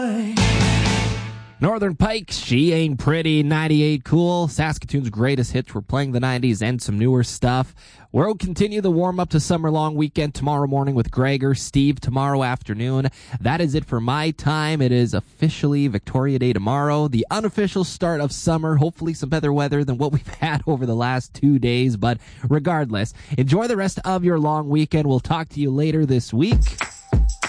Northern Pikes, She Ain't Pretty, 98 Cool, Saskatoon's greatest hits. We're playing the 90s and some newer stuff. We'll continue the warm-up to Summer Long Weekend tomorrow morning with Gregor, Steve tomorrow afternoon. That is it for my time. It is officially Victoria Day tomorrow, the unofficial start of summer. Hopefully some better weather than what we've had over the last 2 days, but regardless, enjoy the rest of your long weekend. We'll talk to you later this week.